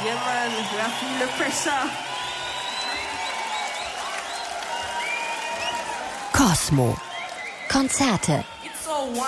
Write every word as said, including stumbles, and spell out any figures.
Yeah, man, we feel the pressure. Cosmo. Konzerte.